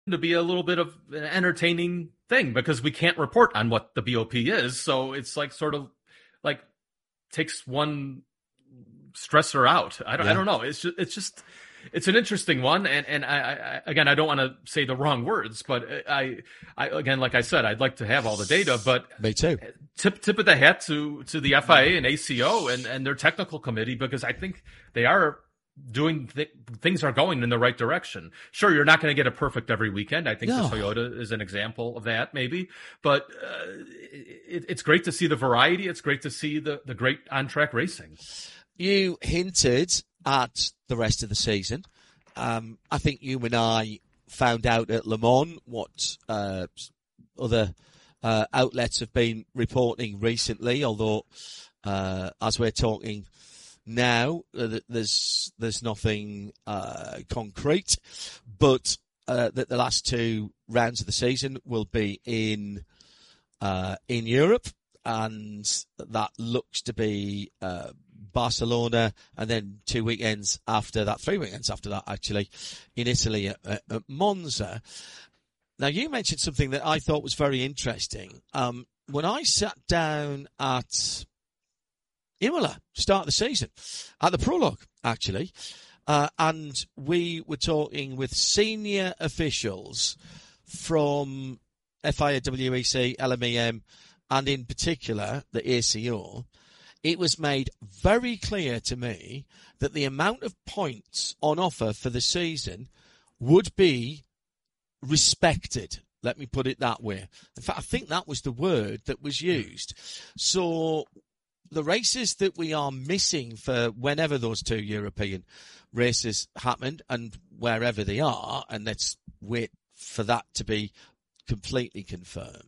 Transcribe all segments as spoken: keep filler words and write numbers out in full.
to be a little bit of an entertaining thing because we can't report on what the B O P is. So it's like sort of like takes one stressor out. I don't, yeah. I don't know. It's just, it's just, it's an interesting one. And, and I, I again, I don't want to say the wrong words, but I, I, again, like I said, I'd like to have all the data, but me too. Tip, tip of the hat to, to the F I A and A C O and, and their technical committee, because I think they are doing th- things are going in the right direction. Sure, you're not going to get it perfect every weekend. I think no. the Toyota is an example of that, maybe. But uh, it, it's great to see the variety. It's great to see the, the great on-track racing. You hinted at the rest of the season. Um, I think you and I found out at Le Mans what uh, other uh, outlets have been reporting recently, although uh, as we're talking now, uh, there's there's nothing uh, concrete, but uh, that the last two rounds of the season will be in uh, in Europe, and that looks to be uh, Barcelona, and then two weekends after that, three weekends after that, actually, in Italy at, at Monza. Now, you mentioned something that I thought was very interesting. Um, when I sat down at Imola, start of the season, at the prologue, actually. Uh, and we were talking with senior officials from F I A, W E C, L M E M, and in particular, the A C O. It was made very clear to me that the amount of points on offer for the season would be respected. Let me put it that way. In fact, I think that was the word that was used. So the races that we are missing for whenever those two European races happened and wherever they are, and let's wait for that to be completely confirmed,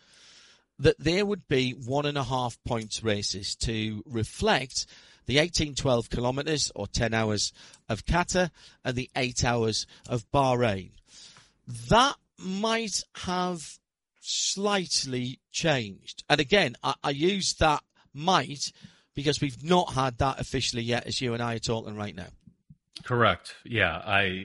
that there would be one and a half points races to reflect the eighteen twelve kilometres or ten hours of Qatar and the eight hours of Bahrain. That might have slightly changed. And again, I, I use that might because we've not had that officially yet, as you and I are talking right now. Correct. Yeah. I,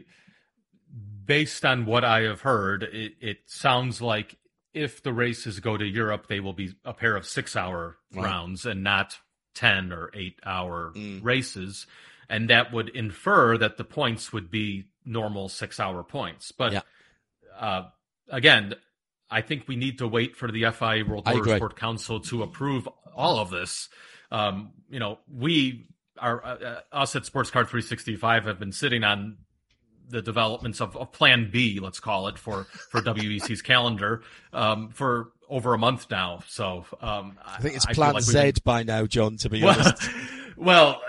based on what I have heard, it, it sounds like if the races go to Europe, they will be a pair of six hour right. rounds and not ten or eight hour mm. races. And that would infer that the points would be normal six hour points. But yeah. uh, again, I think we need to wait for the F I A World Motorsport Council to approve all of this. Um, you know, we are, uh, us at Sports Car three sixty-five have been sitting on the developments of, of Plan B, let's call it, for, for W E C's calendar, um, for over a month now. So, um, I think it's I Plan like Z been... by now, John, to be well, honest. Well,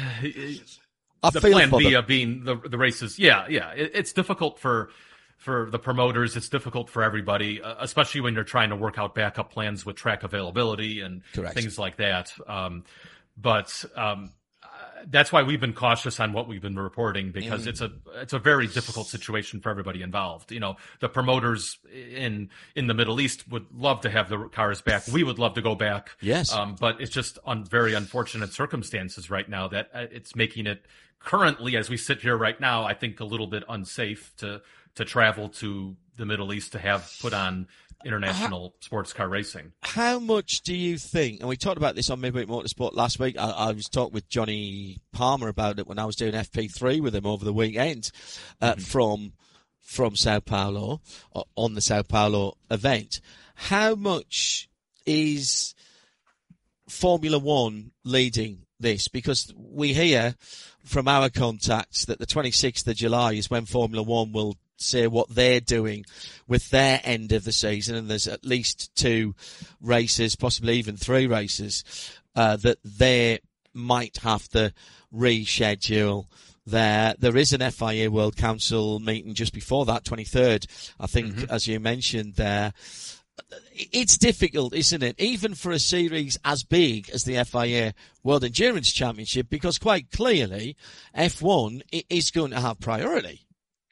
uh, the Plan B them. being the, the races. Yeah, yeah. It, it's difficult for, for the promoters. It's difficult for everybody, uh, especially when you're trying to work out backup plans with track availability and Correct. things like that. Um, but, um, that's why we've been cautious on what we've been reporting, because mm. it's a it's a very difficult situation for everybody involved. You know, the promoters in in the Middle East would love to have the cars back. We would love to go back. Yes, um, but it's just on very unfortunate circumstances right now that it's making it currently, as we sit here right now, I think a little bit unsafe to to travel to the Middle East to have put on international how, sports car racing. How much do you think, and we talked about this on Midweek Motorsport last week, I, I was talking with Johnny Palmer about it when I was doing F P three with him over the weekend uh, mm-hmm. from from Sao Paulo, uh, on the Sao Paulo event. How much is Formula One leading this? Because we hear from our contacts that the twenty-sixth of July is when Formula One will say what they're doing with their end of the season, and there's at least two races, possibly even three races, uh, that they might have to reschedule there. There is an F I A World Council meeting just before that, twenty-third, I think, mm-hmm. as you mentioned there. It's difficult, isn't it? Even for a series as big as the F I A World Endurance Championship, because quite clearly F one is going to have priority.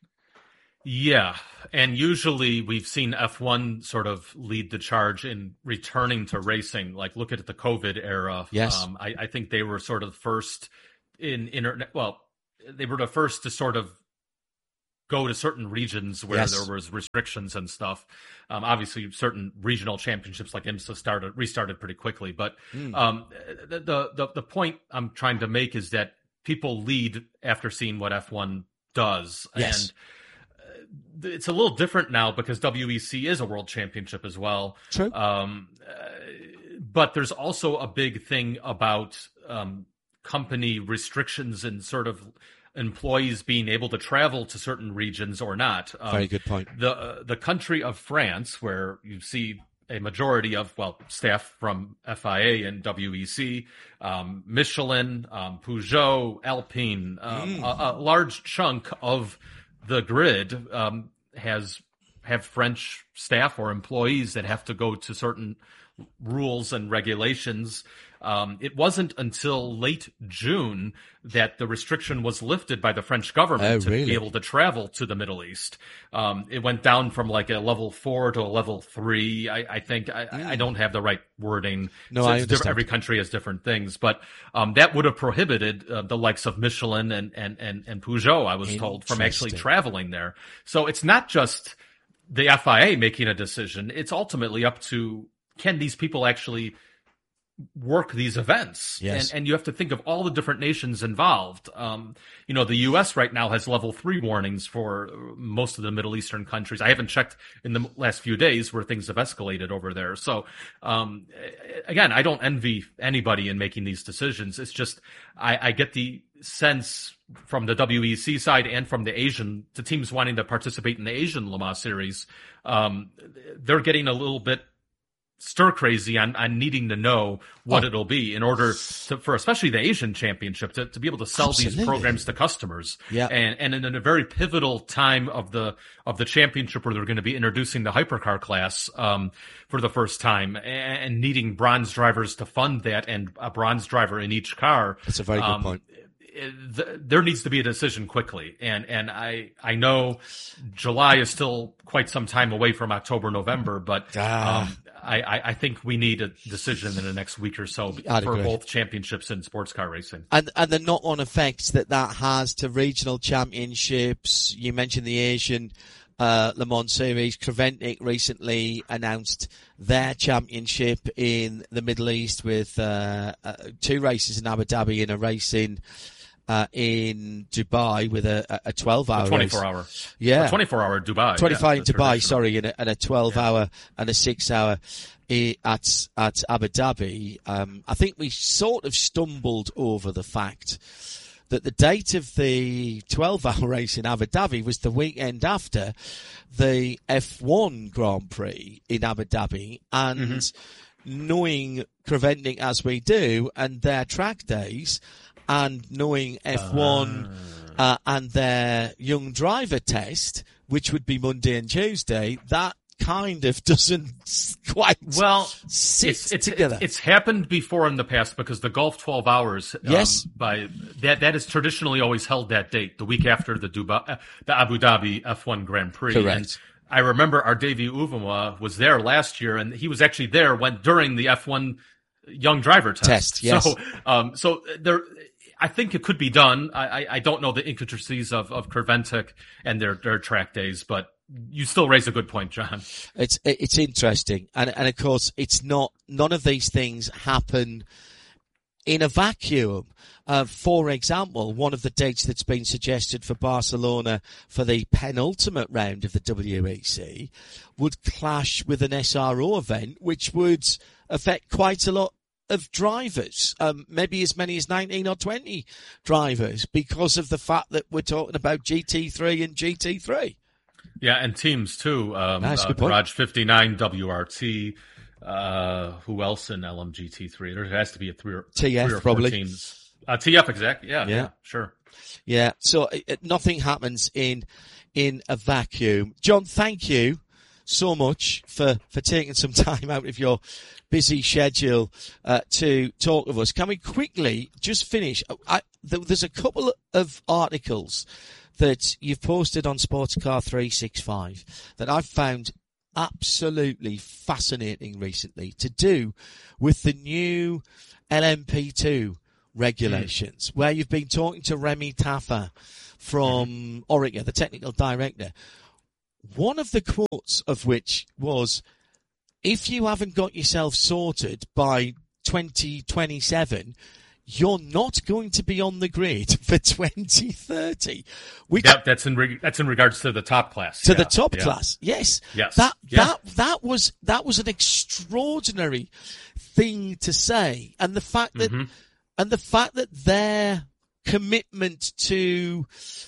Yeah, and usually we've seen F one sort of lead the charge in returning to racing. Like, look at the COVID era. Yes. Um, I, I think they were sort of first in internet. Well, they were the first to sort of go to certain regions where Yes. there was restrictions and stuff. Um, obviously, certain regional championships like IMSA started restarted pretty quickly. But Mm. um, the, the the point I'm trying to make is that people lead after seeing what F one does, Yes. and uh, it's a little different now because W E C is a world championship as well. True. Um, uh, but there's also a big thing about um, company restrictions and sort of employees being able to travel to certain regions or not. Um, Very good point. The uh, the country of France, where you see a majority of, well, staff from F I A and W E C, um, Michelin, um, Peugeot, Alpine, um, Mm. a, a large chunk of the grid um, has have French staff or employees that have to go to certain rules and regulations. Um, it wasn't until late June that the restriction was lifted by the French government Oh, to really? be able to travel to the Middle East. Um, it went down from like a level four to a level three. I, I think I, I don't have the right wording. No, So I it's diff- understand. every country has different things, but um, that would have prohibited uh, the likes of Michelin and and and, and Peugeot, I was told, from actually Interesting. traveling there. So it's not just the F I A making a decision. It's ultimately up to, can these people actually work these events? Yes. And, and you have to think of all the different nations involved. Um, you know, the U S right now has level three warnings for most of the Middle Eastern countries. I haven't checked in the last few days where things have escalated over there. So, um, again, I don't envy anybody in making these decisions. It's just, I, I get the sense from the W E C side and from the Asian, the teams wanting to participate in the Asian Le Mans series, um, they're getting a little bit stir crazy on, on needing to know what Oh. it'll be in order to, for especially the Asian championship to, to be able to sell Absolutely. these programs to customers. Yeah. And, and in a very pivotal time of the, of the championship where they're going to be introducing the hypercar class, um, for the first time and, and needing bronze drivers to fund that and a bronze driver in each car. That's a very good Um, point. th- there needs to be a decision quickly. And, and I, I know July is still quite some time away from October, November, but, Ah. um, I, I, I think we need a decision in the next week or so I'd for agree. both championships and sports car racing. And and the knock-on effects that that has to regional championships. You mentioned the Asian uh, Le Mans Series. Creventic recently announced their championship in the Middle East with uh, uh, two races in Abu Dhabi and a race in uh, in Dubai with a, a twelve-hour twenty-four race. hour. Yeah. twenty-four hour Dubai. twenty-five yeah, in the Dubai, traditional. sorry, and a, and a twelve hour and a six hour i- at at Abu Dhabi. Um, I think we sort of stumbled over the fact that the date of the twelve hour race in Abu Dhabi was the weekend after the F one Grand Prix in Abu Dhabi, and Mm-hmm. knowing Creventic as we do and their track days, and knowing F one uh, and their young driver test, which would be Monday and Tuesday, that kind of doesn't quite Well, sit it's, it's, together. it's happened before in the past because the Gulf twelve hours, um, Yes. by that, that is traditionally always held that date, the week after the Dubai, uh, the Abu Dhabi F one Grand Prix. Correct. And I remember our Davey Uvuma was there last year, and he was actually there when during the F one young driver test. Test, yes. So, um, so there, I think it could be done. I, I, I don't know the intricacies of, of Creventic and their, their track days, but you still raise a good point, John. It's it's interesting, and and of course, it's not. None of these things happen in a vacuum. Uh, for example, one of the dates that's been suggested for Barcelona for the penultimate round of the W E C would clash with an S R O event, which would affect quite a lot of drivers, um, maybe as many as nineteen or twenty drivers, because of the fact that we're talking about G T three and G T three. Yeah, and teams too. Um, Nice, uh, good point. Raj fifty-nine, W R T. Uh, who else in L M G T three? There has to be a three or, T F three or four probably. teams. Uh, T F, exactly. Yeah, Yeah. yeah, sure. Yeah, so it, it- nothing happens in in a vacuum. John, thank you so much for, for taking some time out of your busy schedule uh, to talk with us. Can we quickly just finish? I, there, there's a couple of articles that you've posted on Sportscar three sixty-five that I've found absolutely fascinating recently, to do with the new L M P two regulations, where you've been talking to Remy Taffa, from Mm-hmm. Orica, the technical director. One of the quotes of which was, if you haven't got yourself sorted by twenty twenty-seven, you're not going to be on the grid for twenty thirty. Which, That, that's in reg- that's in regards to the top class. to yeah, the top yeah. class, yes. Yes. That Yeah. that that was that was an extraordinary thing to say, and the fact that Mm-hmm. and the fact that their commitment to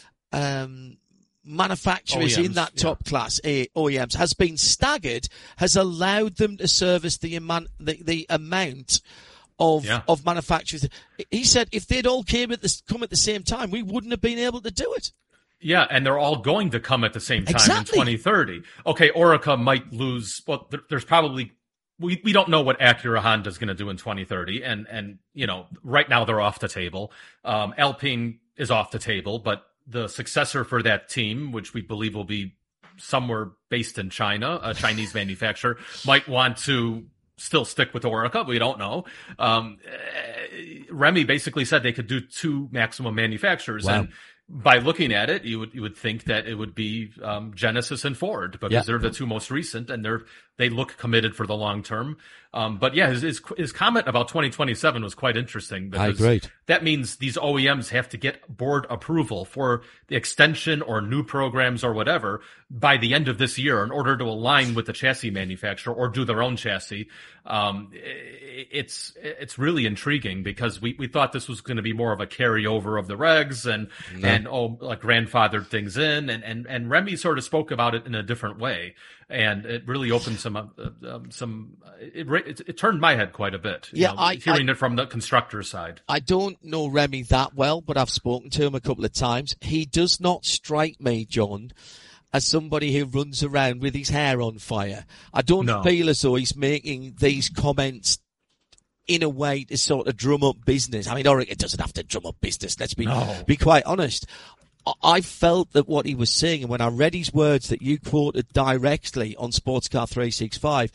um, manufacturers O E Ms, in that yeah. top class eh, O E Ms has been staggered, has allowed them to service the amount the, the amount of Yeah. of manufacturers. He said if they'd all came at this come at the same time, we wouldn't have been able to do it. Yeah, and they're all going to come at the same time Exactly. in twenty thirty. Okay, Orica might lose. Well, there, there's probably we we don't know what Acura Honda is going to do in twenty thirty, and and you know right now they're off the table. Um, Alpine is off the table, but the successor for that team, which we believe will be somewhere based in China, a Chinese manufacturer, might want to still stick with Orica. We don't know. Um, eh, Remy basically said they could do two maximum manufacturers, Wow. and by looking at it, you would you would think that it would be um, Genesis and Ford because Yeah. they're the two most recent, and they're they look committed for the long term. Um, but yeah, his, his his comment about twenty twenty-seven was quite interesting. I Because agreed. That means these O E Ms have to get board approval for the extension or new programs or whatever by the end of this year in order to align with the chassis manufacturer or do their own chassis. Um, it's it's really intriguing because we, we thought this was going to be more of a carryover of the regs and No. and oh like grandfathered things in, and and and Remy sort of spoke about it in a different way, and it really opened some uh, um, some it, it it turned my head quite a bit. you Yeah, know, I- hearing it from the constructor side. I don't know Remy that well, but I've spoken to him a couple of times. He does not strike me, John, as somebody who runs around with his hair on fire. I don't No. feel as though he's making these comments in a way to sort of drum up business. I mean, Orica doesn't have to drum up business, let's be, No. be quite honest. I- I felt that what he was saying, and when I read his words that you quoted directly on Sportscar three sixty-five,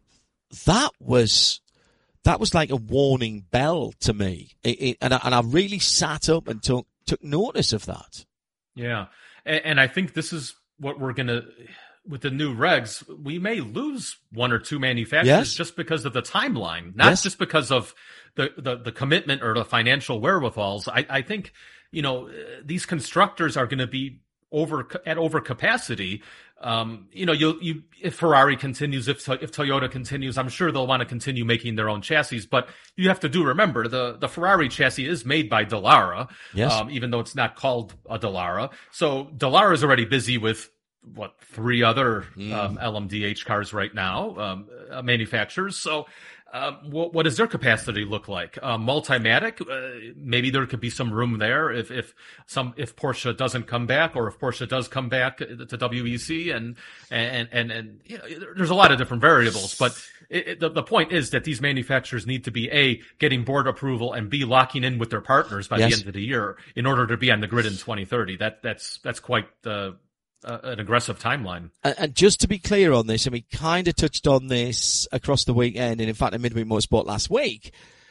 that was... That was like a warning bell to me, it, it, and, I, and I really sat up and took took notice of that. Yeah, and, and I think this is what we're gonna with the new regs. We may lose one or two manufacturers Yes. just because of the timeline, not Yes. just because of the, the the commitment or the financial wherewithals. I, I think you know these constructors are going to be over at over capacity. Um, you know, you you if Ferrari continues, if if Toyota continues, I'm sure they'll want to continue making their own chassis. But you have to do remember the the Ferrari chassis is made by Dallara, Yes. um, even though it's not called a Dallara. So Dallara is already busy with what three other um, L M D H cars right now, um, uh, manufacturers. So. Um, what, what does their capacity look like? Uh, Multimatic, uh, maybe there could be some room there if, if some, if Porsche doesn't come back, or if Porsche does come back to W E C, and, and, and, and, you know, there's a lot of different variables, but it, it, the, the point is that these manufacturers need to be A, getting board approval, and B, locking in with their partners by Yes. the end of the year in order to be on the grid in twenty thirty. That, that's, that's quite, uh, Uh, an aggressive timeline. And, and just to be clear on this, and we kind of touched on this across the weekend, and in fact in Midweek Motorsport last week,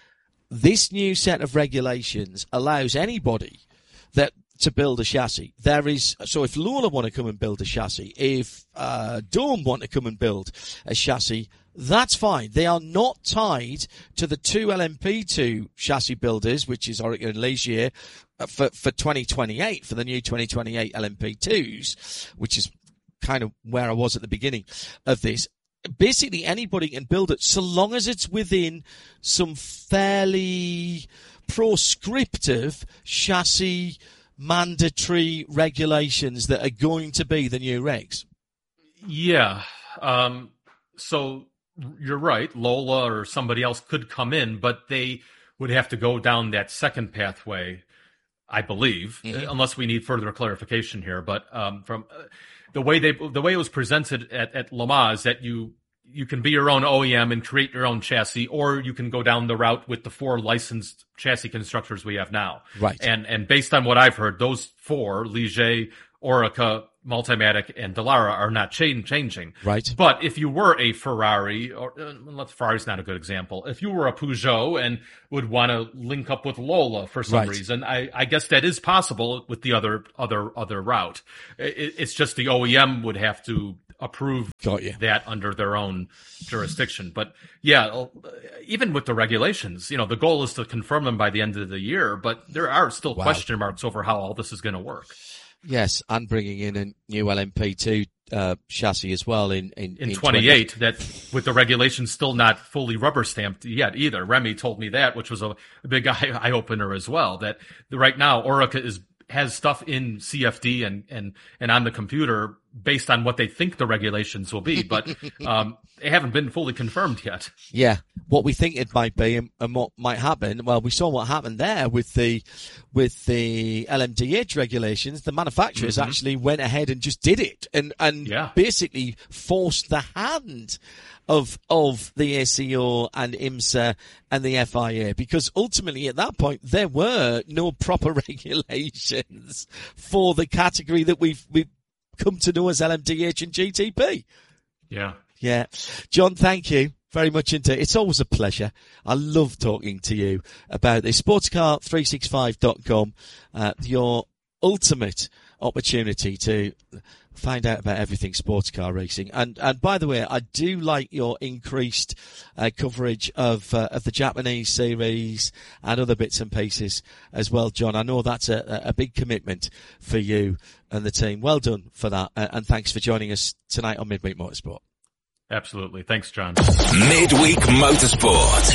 this new set of regulations allows anybody that to build a chassis. There is, so if Lola want to come and build a chassis, if uh, Dome want to come and build a chassis, that's fine. They are not tied to the two L M P two chassis builders, which is Orica and Ligier, uh, for, for twenty twenty-eight, for the new twenty twenty-eight L M P twos, which is kind of where I was at the beginning of this. Basically, anybody can build it so long as it's within some fairly proscriptive chassis mandatory regulations that are going to be the new regs. Yeah. Um, so you're right. Lola or somebody else could come in, but they would have to go down that second pathway, I believe, Mm-hmm. unless we need further clarification here. But um, from uh, the way they, the way it was presented at, at Le Mans, is that you you can be your own O E M and create your own chassis, or you can go down the route with the four licensed chassis constructors we have now. Right. And and based on what I've heard, those four, Ligier, Orica, Multimatic and Dallara are not chain changing. Right. But if you were a Ferrari, or uh, Ferrari's not a good example. If you were a Peugeot and would want to link up with Lola for some Right. reason, I, I guess that is possible with the other other other route. It, it's just the O E M would have to approve Got you. that under their own jurisdiction. But yeah, even with the regulations, you know, the goal is to confirm them by the end of the year, but there are still Wow. question marks over how all this is going to work. Yes, and bringing in a new L M P two uh, chassis as well in in, In, in twenty-eight, that with the regulations still not fully rubber stamped yet either. Remy told me that, which was a, a big eye, eye opener as well. That right now Orica is has stuff in C F D and and and on the computer based on what they think the regulations will be, but um, they haven't been fully confirmed yet. Yeah, what we think it might be and, and what might happen. Well, we saw what happened there with the with the L M D H regulations. The manufacturers Mm-hmm. actually went ahead and just did it, and and Yeah. basically forced the hand of of the A C O and IMSA and the F I A, because ultimately at that point there were no proper regulations for the category that we've we've come to know as L M D H and G T P. Yeah. Yeah. John, thank you very much indeed. It's always a pleasure. I love talking to you about this. sportscar three sixty-five dot com, uh, your ultimate opportunity to find out about everything sports car racing. And, and by the way, I do like your increased uh, coverage of, uh, of the Japanese series and other bits and pieces as well, John. I know that's a, a big commitment for you and the team. Well done for that. Uh, and thanks for joining us tonight on Midweek Motorsport. Absolutely. Thanks, John. Midweek Motorsport.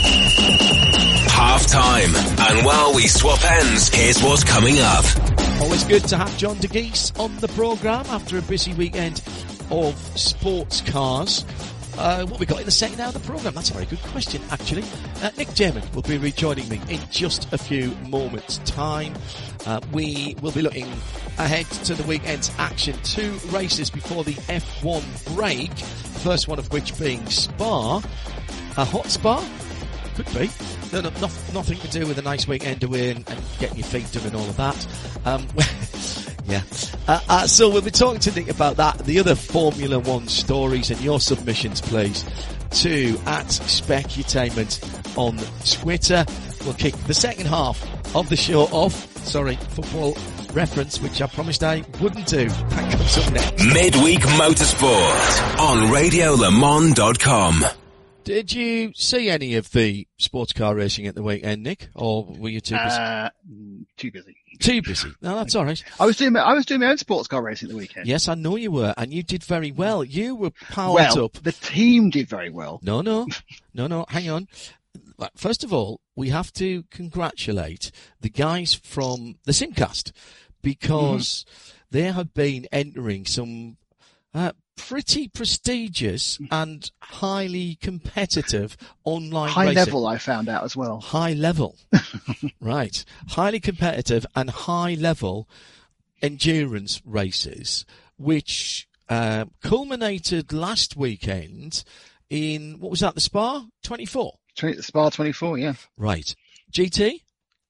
Half time. And while we swap ends, here's what's coming up. Always good to have John DeGeese on the programme after a busy weekend of sports cars. Uh, what we got in the second hour of the programme? That's a very good question, actually. Uh, Nick Damon will be rejoining me in just a few moments' time. Uh, we will be looking ahead to the weekend's action. Two races before the F one break. First one of which being Spa. A hot Spa? Could be. No, no, no, nothing to do with a nice weekend away and, and getting your feet done and all of that. Um, yeah. Uh, uh, so we'll be talking to Nick about that, the other Formula One stories, and your submissions, please, to at Specutainment on Twitter. We'll kick the second half of the show off. Sorry, football reference, which I promised I wouldn't do. That comes up next. Midweek Motorsport on radio le mans dot com. Did you see any of the sports car racing at the weekend, Nick? Or were you too busy? Uh, too busy. Too busy. No, that's all right. I was doing my, I was doing my own sports car racing at the weekend. Yes, I know you were, and you did very well. You were powered well, up. the team did very well. No, no, no, no. Hang on. First of all, we have to congratulate the guys from the Simcast, because mm-hmm. they have been entering some uh, pretty prestigious and highly competitive online High racing. level, I found out as well. High level. Right. Highly competitive and high level endurance races, which uh, culminated last weekend in, what was that, the Spa twenty-four? Spa twenty-four, yeah. Right. G T?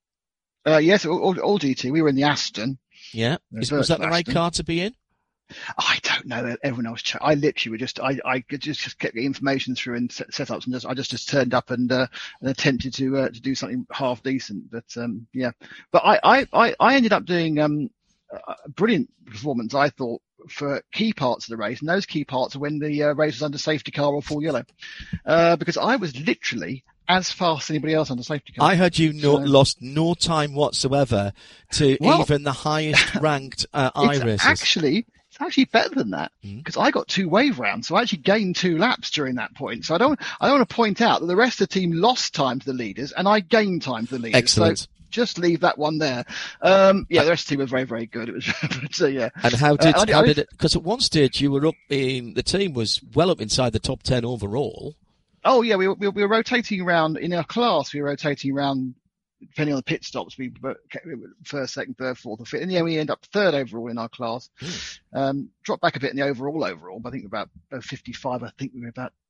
Uh, yes, all, all, all G T. We were in the Aston. Yeah. Is, was that the right Aston. car to be in? I don't know. Everyone else, ch- I literally were just, I, I just, just kept getting information through and set, setups, and just, I just, just turned up and, uh, and attempted to, uh, to do something half decent. But, um, yeah, but I, I, I, I ended up doing, um, a brilliant performance, I thought, for key parts of the race. And those key parts are when the uh, race was under safety car or full yellow. Uh, because I was literally as fast as anybody else under safety car. I heard you no, so, lost no time whatsoever to well, even the highest ranked, uh, iRacers. Actually, It's actually better than that, because mm. I got two wave rounds, so I actually gained two laps during that point. So I don't, I don't want to point out that the rest of the team lost time to the leaders, and I gained time to the leaders. Excellent. So just leave that one there. Um, yeah, the rest of the team were very, very good. It was, but, uh, yeah. And how did, uh, how did it? Because at one stage you were up in the team was well up inside the top ten overall. Oh yeah, we were, we were rotating around in our class. We were rotating around. Depending on the pit stops, we first, second, third, fourth, or fifth. In the end, we end up third overall in our class. Mm. Um, dropped back a bit in the overall overall, but I think we're about fifty-five. I think we were about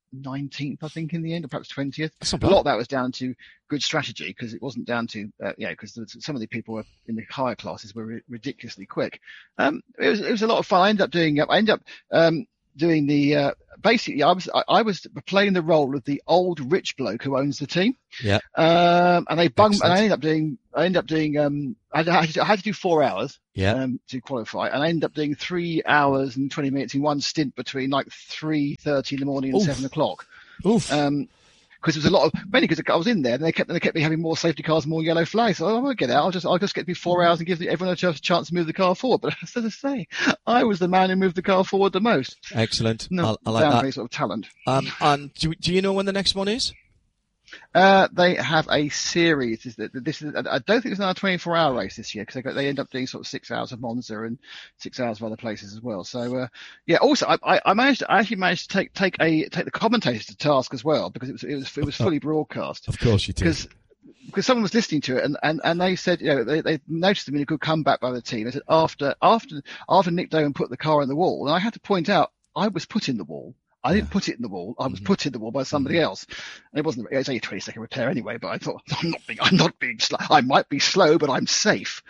nineteenth, I think, in the end, or perhaps twentieth. That's not A bad. lot of that was down to good strategy, because it wasn't down to, uh, yeah, because some of the people were in the higher classes were ri- ridiculously quick. Um, it was, it was a lot of fun. I ended up doing, I ended up, um, doing the, uh, basically I was, I, I was playing the role of the old rich bloke who owns the team. Yeah. Um, and they bunged, and Excellent. I ended up doing, I ended up doing, um, I had to, I had to do four hours. Yeah. Um, to qualify, and I ended up doing three hours and twenty minutes in one stint between like three thirty in the morning and Oof. seven o'clock. Oof. Um, because there was a lot of, mainly because I was in there, and they kept, they kept me having more safety cars, more yellow flags. So I won't get out. I'll just, I'll just get me four hours and give everyone a chance chance to move the car forward. But as I say, I was the man who moved the car forward the most. Excellent. No, I, I like down to that. any sort of talent. Um, and do, do you know when the next one is? Uh, they have a series. This is, this is, I don't think it's another twenty-four hour race this year, because they got, they end up doing sort of six hours of Monza and six hours of other places as well. So, uh, yeah, also I, I, I managed, I actually managed to take, take a, take the commentators to task as well, because it was, it was, it was fully broadcast. Of course you do. Because, because someone was listening to it, and, and, and they said, you know, they, they noticed them in a good comeback by the team. They said after, after, after Nick Doan put the car in the wall, and I had to point out, I was put in the wall. I didn't put it in the wall. I was Mm-hmm. put in the wall by somebody mm-hmm. else. And it wasn't, it was only a twenty second repair anyway, but I thought, I'm not being, I'm not being slow. I might be slow, but I'm safe.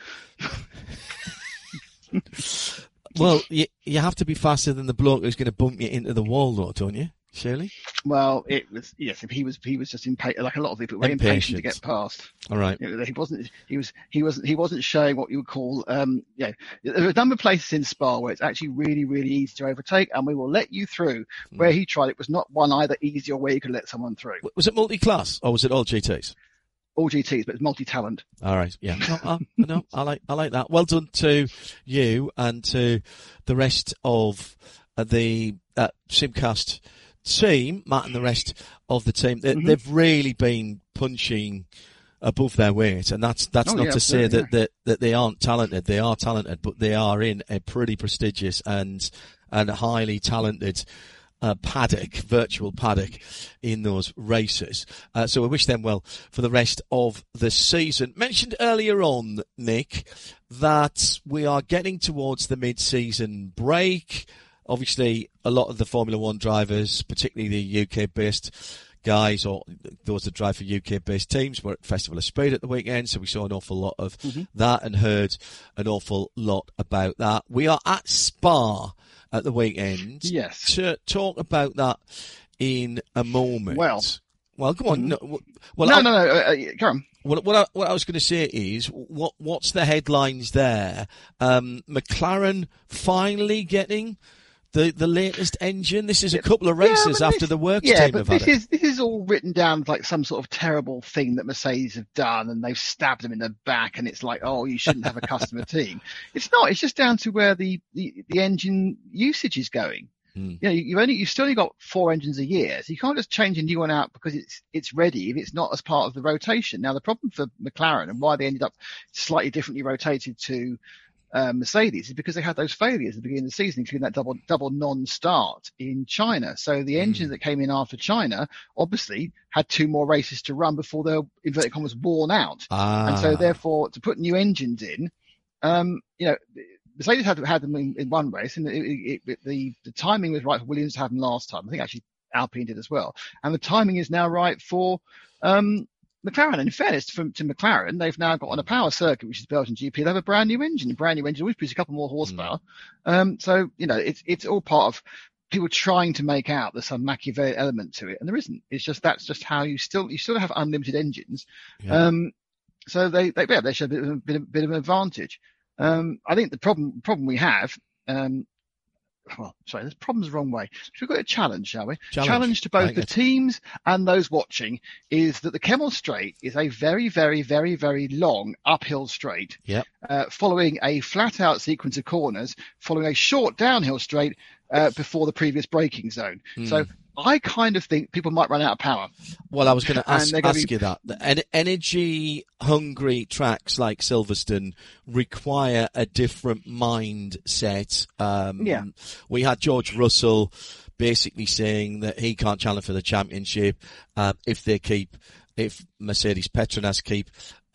Well, you, you have to be faster than the bloke who's going to bump you into the wall, though, don't you? Surely? Well, it was, yes, he was, he was just impatient, like a lot of people were impatient to get past. All right. You know, he wasn't, he was, he wasn't, he wasn't showing what you would call, um, you know, there are a number of places in Spa where it's actually really, really easy to overtake, and we will let you through. Mm. Where he tried, it was not one either easy or where you could let someone through. Was it multi-class or was it all G Ts? All G Ts, but it's multi-talent. All right, yeah. No, I, no, I like, I like that. Well done to you and to the rest of uh, the uh, Simcast team, Matt and the rest of the team. They, mm-hmm. They've really been punching above their weight, and that's that's oh, not yeah, to say that, yeah. that that they aren't talented. They are talented, but they are in a pretty prestigious and and highly talented uh, paddock, virtual paddock, in those races. Uh, so we wish them well for the rest of the season. Mentioned earlier on, Nick, that we are getting towards the mid-season break. Obviously, a lot of the Formula One drivers, particularly the U K-based guys, or those that drive for U K-based teams, were at Festival of Speed at the weekend, so we saw an awful lot of mm-hmm. that and heard an awful lot about that. We are at Spa at the weekend. Yes. To talk about that in a moment. Well, well, go on. Mm-hmm. No, well, no, I'll, no, no, uh, go on. What, what, I, what I was going to say is, what what's the headlines there? Um, McLaren finally getting the the latest engine. This is a couple of races yeah, after this, the works yeah, team but have this had it. is this is all written down like some sort of terrible thing that Mercedes have done, and they've stabbed them in the back, and it's like, oh, you shouldn't have a customer team. It's not. It's just down to where the the, the engine usage is going. Mm. You know, you've only you've still only got four engines a year, so you can't just change a new one out because it's it's ready if it's not as part of the rotation. Now, the problem for McLaren and why they ended up slightly differently rotated to Um, Mercedes is because they had those failures at the beginning of the season, including that double double non-start in China. So the engines mm. that came in after China obviously had two more races to run before they were, inverted commas, worn out. Ah. And so therefore, to put new engines in, um, you know, Mercedes had had them in, in one race, and it, it, it, the the timing was right for Williams to have them last time. I think actually Alpine did as well, and the timing is now right for um, McLaren. And in fairness to, to McLaren, they've now got on a power circuit, which is Belgian G P. They have a brand new engine. A brand new engine always produces a couple more horsepower. Mm. Um, so you know, it's it's all part of people trying to make out there's some Machiavelli element to it, and there isn't. It's just that's just how you still you still have unlimited engines. Yeah. Um, so they they yeah, they show a bit of a bit, of, bit of an advantage. Um, I think the problem problem we have. Um, Well, sorry, there's problems the wrong way. So we've got a challenge, shall we? Challenge, challenge to both the it. teams and those watching is that the Kemmel Straight is a very, very, very, very long uphill straight, yep. uh, following a flat-out sequence of corners, following a short downhill straight uh, before the previous braking zone. Mm. So I kind of think people might run out of power. Well, I was going to ask, ask be... you that. En- energy-hungry tracks like Silverstone require a different mindset. Um, yeah. We had George Russell basically saying that he can't challenge for the championship uh, if they keep, if Mercedes Petronas keep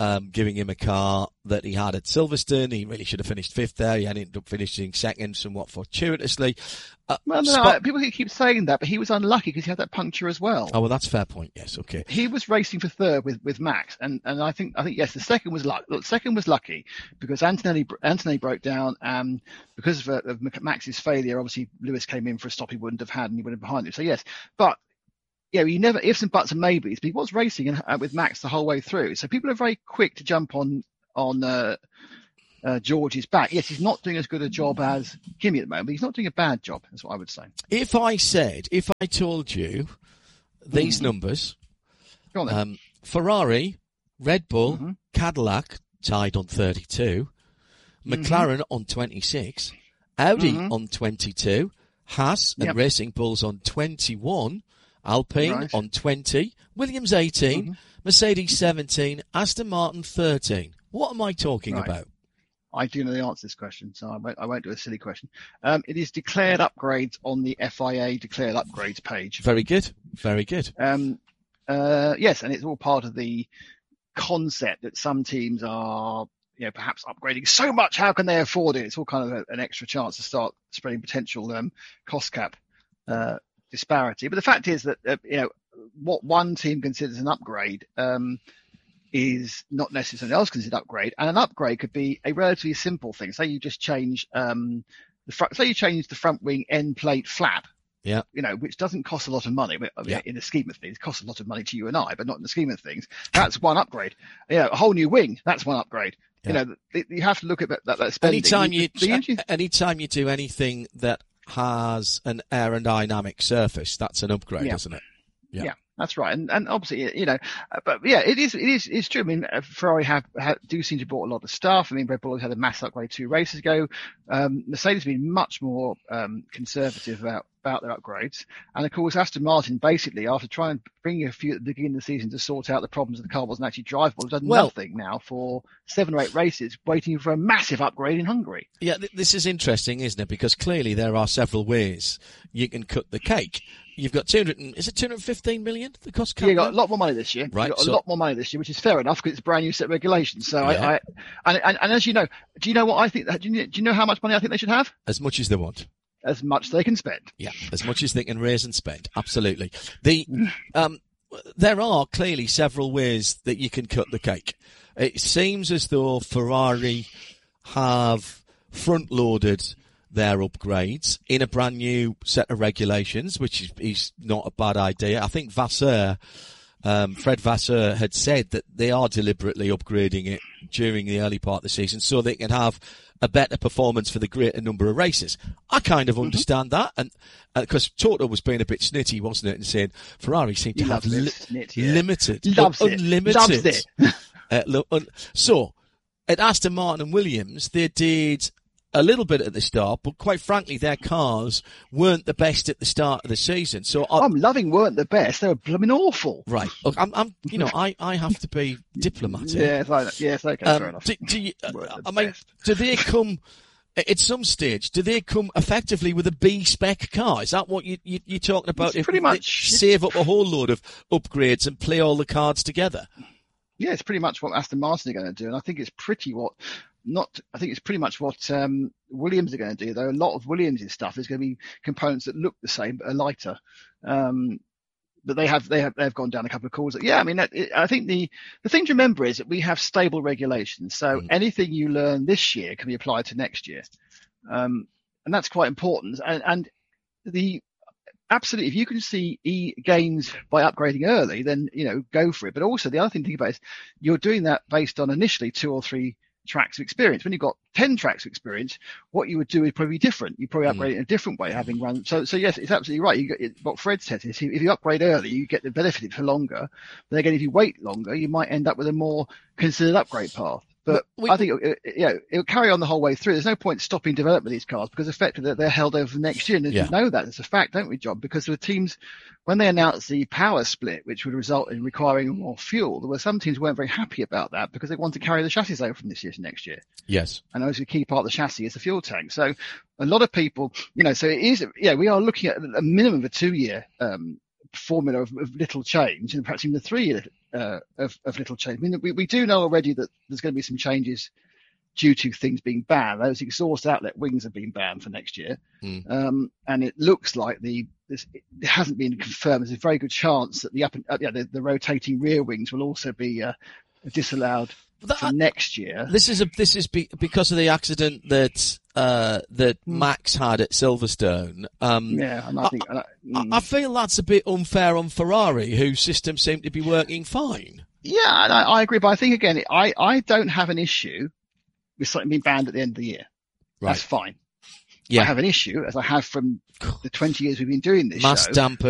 um, giving him a car that he had at Silverstone. He really should have finished fifth there. He ended up finishing second somewhat fortuitously. Uh, Well, no, Spot- I- people keep saying that, but he was unlucky because he had that puncture as well. Oh, well, that's a fair point. Yes, okay. He was racing for third with, with Max, and, and I think I think yes, the second was luck. The second was lucky because Antonelli Antonelli broke down, and because of, uh, of Max's failure, obviously Lewis came in for a stop he wouldn't have had, and he would have been behind him. So yes, but yeah, you never ifs and buts and maybes. But he was racing in, uh, with Max the whole way through, so people are very quick to jump on on. Uh, Uh, George's back. Yes, he's not doing as good a job as Kimi at the moment, but he's not doing a bad job, that's what I would say. If I said, if I told you these Mm. numbers, Go on then. um, Ferrari, Red Bull, Mhm. Cadillac tied on thirty-two, McLaren on twenty-six, Audi Mhm. on twenty-two, Haas and Yep. Racing Bulls on twenty-one, Alpine Right. on twenty, Williams eighteen, Mhm. Mercedes seventeen, Aston Martin thirteen. What am I talking Right. about? I do know the answer to this question, so I won't, I won't do a silly question. Um, it is declared upgrades on the F I A declared upgrades page. Very good. Very good. Um, uh, yes, and it's all part of the concept that some teams are, you know, perhaps upgrading so much. How can they afford it? It's all kind of a, an extra chance to start spreading potential um, cost cap uh, disparity. But the fact is that uh, you know what one team considers an upgrade. Um, is not necessarily something else considered upgrade, and an upgrade could be a relatively simple thing. Say you just change um, the front, say you change the front wing end plate flap, Yeah. you know, which doesn't cost a lot of money. But I mean, Yeah. in the scheme of things, it costs a lot of money to you and I, but not in the scheme of things. That's one upgrade. You know, a whole new wing, that's one upgrade. Yeah. You know, th- you have to look at that, that, that spending. Anytime you, The- the- anytime you do anything that has an aerodynamic surface, that's an upgrade, Yeah. isn't it? Yeah. That's right, and and obviously, you know, uh, but yeah, it is it is it's true. I mean, uh, Ferrari have, have do seem to have bought a lot of stuff. I mean, Red Bull has had a mass upgrade two races ago. Um, Mercedes has been much more um, conservative about about their upgrades, and of course, Aston Martin basically, after trying to bring a few at the beginning of the season to sort out the problems of the car wasn't actually drivable, has done Well- nothing now for seven or eight races, waiting for a massive upgrade in Hungary. Yeah, th- this is interesting, isn't it? Because clearly there are several ways you can cut the cake. You've got two hundred, and, is it two hundred fifteen million? The cost cap? Yeah, you got a now? lot more money this year. Right, You got a so- lot more money this year, which is fair enough because it's a brand new set of regulations. So Yeah. I, I and, and and as you know, do you know what I think? Do you, do you know how much money I think they should have? As much as they want. As much as they can spend. Yeah, as much as they can raise and spend. Absolutely. The um, there are clearly several ways that you can cut the cake. It seems as though Ferrari have front-loaded their upgrades in a brand new set of regulations, which is, is not a bad idea. I think Vasseur, um, Fred Vasseur had said that they are deliberately upgrading it during the early part of the season so they can have a better performance for the greater number of races. I kind of understand that, and because uh, Toto was being a bit snitty, wasn't it, and saying Ferrari seem to He have loves li- it, snit, yeah. limited, Loves un- it. unlimited. Loves it. uh, lo- un- so at Aston Martin and Williams, they did a little bit at the start, but quite frankly, their cars weren't the best at the start of the season. So I, I'm loving weren't the best. They were blooming awful. right, look, I'm, I'm, you know, I, I have to be diplomatic. Yeah, it's like, yes, okay, fair Um, enough. do, do you, uh, Weren't the I mean, best. do they come at some stage? Do they come effectively with a B spec car? Is that what you, you you're talking about? It's If pretty they much- save up a whole load of upgrades and play all the cards together. Yeah, it's pretty much what Aston Martin are going to do, and I think it's pretty what not. I think it's pretty much what um, Williams are going to do. Though a lot of Williams' stuff is going to be components that look the same but are lighter. Um, but they have they have they've gone down a couple of calls. Yeah, I mean, that, it, I think the the thing to remember is that we have stable regulations. So Mm. anything you learn this year can be applied to next year, um, and that's quite important. And, and the absolutely, if you can see e gains by upgrading early, then you know go for it. But also the other thing to think about is you're doing that based on initially two or three tracks of experience. When you've got ten tracks of experience, what you would do is probably different. You probably upgrade Mm. it in a different way, having run. So, so yes, it's absolutely right. You get what Fred said is if you upgrade early, you get the benefit for longer. But again, if you wait longer, you might end up with a more considered upgrade path. But We- I think it, it, you know, it'll carry on the whole way through. There's no point stopping development of these cars because effectively they're held over the next year. And Yeah. we know that it's a fact, don't we, John? Because the teams, when they announced the power split, which would result in requiring more fuel, there were some teams who weren't very happy about that because they wanted to carry the chassis over from this year to next year. Yes. And obviously, a key part of the chassis is the fuel tank. So a lot of people, you know, so it is, yeah, we are looking at a minimum of a two-year um, formula of, of little change, and perhaps even a three-year uh, of, of little change. I mean, we, we do know already that there's going to be some changes due to things being banned. Those exhaust outlet wings have been banned for next year. Mm. Um, and it looks like the this, it hasn't been confirmed. There's a very good chance that the up and uh, yeah, the, the rotating rear wings will also be uh, disallowed That, for next year. This is a this is be, because of the accident that uh, that Mm. Max had at Silverstone. Um, Yeah, and I think I, uh, mm. I feel that's a bit unfair on Ferrari, whose system seemed to be working fine. yeah, and I, I agree. But I think again, I I don't have an issue with something being banned at the end of the year. Right. That's fine. Yeah. I have an issue, as I have from the twenty years we've been doing this Mass show. damper